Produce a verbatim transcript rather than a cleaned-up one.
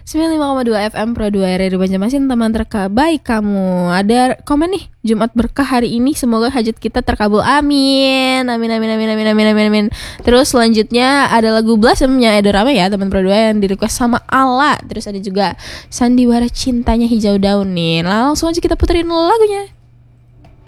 sembilan puluh lima koma dua F M Pro dua R R Banjarmasin, teman terbaik kamu. Ada komen nih, Jumat berkah hari ini, semoga hajat kita terkabul. Amin. Amin amin amin amin amin amin amin. Terus selanjutnya ada lagu Blossomnya Edo Rama ya, teman Pro dua yang di request sama Ala. Terus ada juga Sandiwara Cintanya Hijau Daun nih. Langsung aja kita puterin lagunya.